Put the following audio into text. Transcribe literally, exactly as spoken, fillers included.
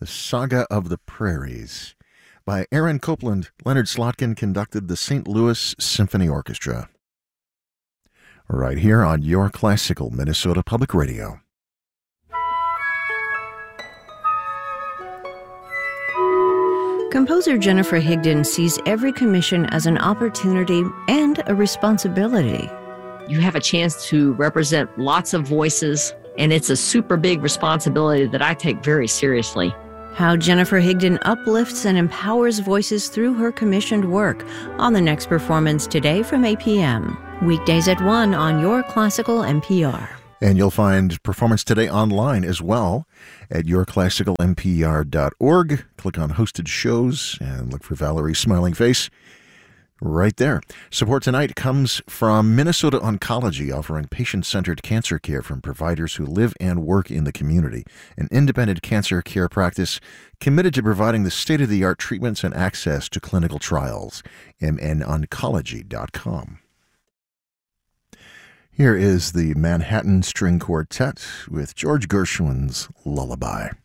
The Saga of the Prairies. By Aaron Copland, Leonard Slotkin conducted the Saint Louis Symphony Orchestra. Right here on your classical Minnesota Public Radio. Composer Jennifer Higdon sees every commission as an opportunity and a responsibility. You have a chance to represent lots of voices, and it's a super big responsibility that I take very seriously. How Jennifer Higdon uplifts and empowers voices through her commissioned work on the next performance today from eight p.m. Weekdays at one on Your Classical N P R. And you'll find Performance Today online as well at your classical n p r dot org. Click on Hosted Shows and look for Valerie's smiling face right there. Support tonight comes from Minnesota Oncology, offering patient-centered cancer care from providers who live and work in the community. An independent cancer care practice committed to providing the state-of-the-art treatments and access to clinical trials. m n oncology dot com. Here is the Manhattan String Quartet with George Gershwin's Lullaby.